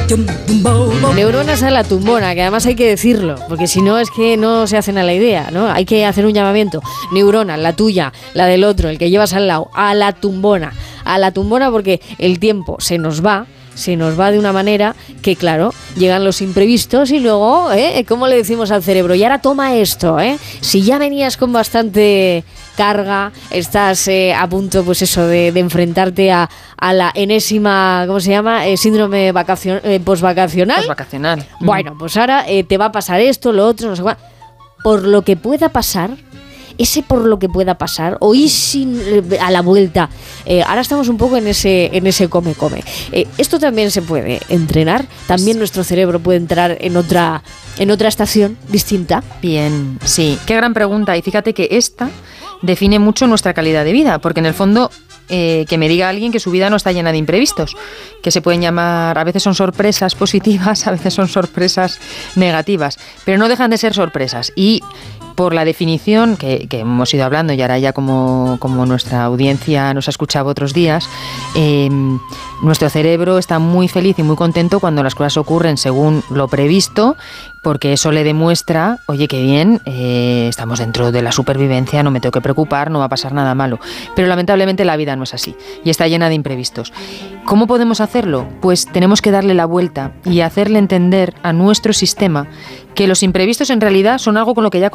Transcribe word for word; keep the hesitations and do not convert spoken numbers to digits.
Neuronas a la tumbona, que además hay que decirlo, porque si no es que no se hacen a la idea, ¿no? Hay que hacer un llamamiento. Neurona, la tuya, la del otro, el que llevas al lado, a la tumbona. A la tumbona porque el tiempo se nos va, se nos va de una manera que, claro, llegan los imprevistos y luego, ¿eh? ¿Cómo le decimos al cerebro? Y ahora toma esto, ¿eh? Si ya venías con bastante carga, estás eh, a punto, pues eso, de, de enfrentarte a, a la enésima, ¿cómo se llama? Eh, síndrome vacacion, eh, posvacacional. Posvacacional. Bueno, pues ahora eh, te va a pasar esto, lo otro, no sé cuál. Por lo que pueda pasar, ese por lo que pueda pasar, o ir sin, eh, a la vuelta. Eh, ahora estamos un poco en ese en ese come-come. Eh, esto también se puede entrenar. También nuestro cerebro puede entrar en otra en otra estación distinta. Bien, sí. Qué gran pregunta. Y fíjate que esta define mucho nuestra calidad de vida, porque en el fondo eh, que me diga alguien que su vida no está llena de imprevistos, que se pueden llamar, a veces son sorpresas positivas, a veces son sorpresas negativas, pero no dejan de ser sorpresas. Y por la definición que, que hemos ido hablando, y ahora ya como, como nuestra audiencia nos ha escuchado otros días, eh, nuestro cerebro está muy feliz y muy contento cuando las cosas ocurren según lo previsto, porque eso le demuestra, oye, qué bien, eh, estamos dentro de la supervivencia, no me tengo que preocupar, no va a pasar nada malo. Pero lamentablemente la vida no es así y está llena de imprevistos. ¿Cómo podemos hacerlo? Pues tenemos que darle la vuelta y hacerle entender a nuestro sistema que los imprevistos en realidad son algo con lo que ya